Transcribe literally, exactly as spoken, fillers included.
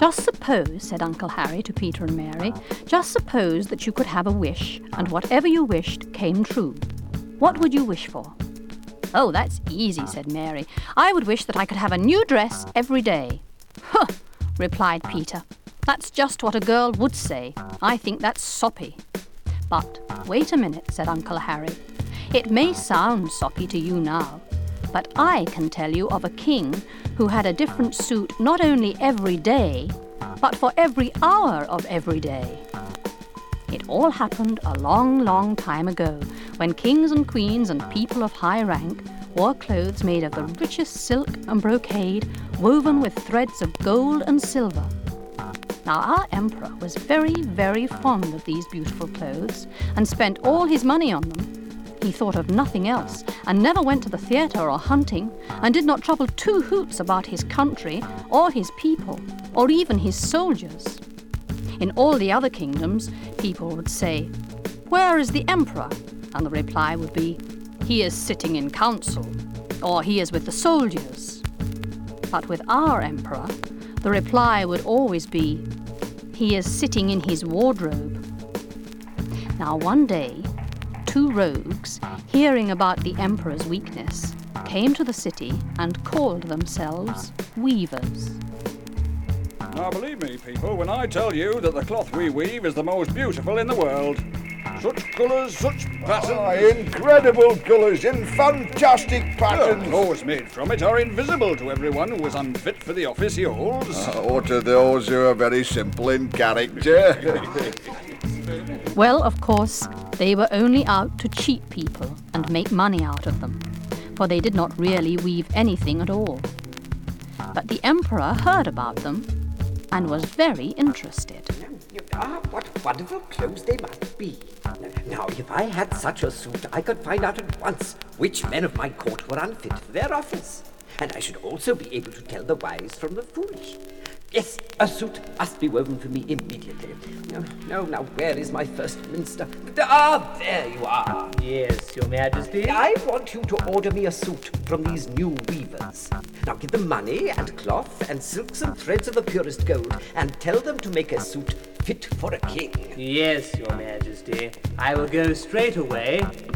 Just suppose, said Uncle Harry to Peter and Mary, just suppose that you could have a wish, and whatever you wished came true. What would you wish for? Oh, that's easy, said Mary. I would wish that I could have a new dress every day. Huh, replied Peter. That's just what a girl would say. I think that's soppy. But wait a minute, said Uncle Harry. It may sound soppy to you now, but I can tell you of a king who had a different suit not only every day, but for every hour of every day. It all happened a long, long time ago, when kings and queens and people of high rank wore clothes made of the richest silk and brocade, woven with threads of gold and silver. Now our emperor was very, very fond of these beautiful clothes, and spent all his money on them. He thought of nothing else, and never went to the theatre or hunting, and did not trouble two hoots about his country, or his people, or even his soldiers. In all the other kingdoms, people would say, "Where is the emperor?" And the reply would be, "He is sitting in council," or "He is with the soldiers." But with our emperor, the reply would always be, "He is sitting in his wardrobe." Now one day, two rogues, hearing about the emperor's weakness, came to the city and called themselves weavers. Now believe me, people, when I tell you that the cloth we weave is the most beautiful in the world. Such colours, such patterns. Oh, incredible colours in fantastic patterns. The clothes made from it are invisible to everyone who is unfit for the office he holds. Uh, or to those who are very simple in character. Well, of course, they were only out to cheat people and make money out of them, for they did not really weave anything at all. But the emperor heard about them and was very interested. Ah, what wonderful clothes they must be. Now, if I had such a suit, I could find out at once which men of my court were unfit for their office. And I should also be able to tell the wise from the foolish. Yes, a suit must be woven for me immediately. No, no, now, where is my first minster? Ah, there you are. Yes, Your Majesty. I want you to order me a suit from these new weavers. Now, give them money and cloth and silks and threads of the purest gold, and tell them to make a suit fit for a king. Yes, Your Majesty. I will go straight away.